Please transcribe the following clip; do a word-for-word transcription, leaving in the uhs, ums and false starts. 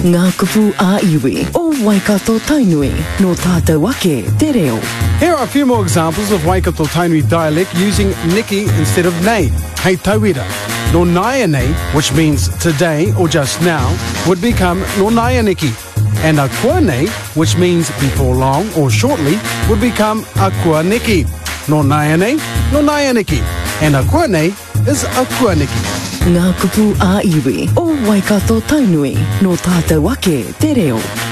Ngā kupu a iwi o Waikato Tainui no tātou wake te reo. Here are a few more examples of Waikato Tainui dialect using niki instead of nei. Hei tauira. No naia nei, which means today or just now, would become no naia niki. And a kua nei, which means before long or shortly, would become a kua niki. No naia nei, no naia niki. And a kua nei is a kua niki. Ngā kupu a iwi o Waikato Tainui no tātou wake te reo.